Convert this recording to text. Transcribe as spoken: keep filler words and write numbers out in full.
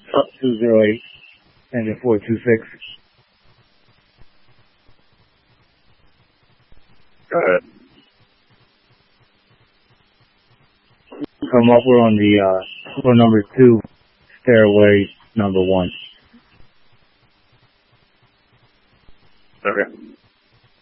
two zero eight, engine four two six. Go ahead. Come up, we're on the uh, floor number two, stairway number one. Okay.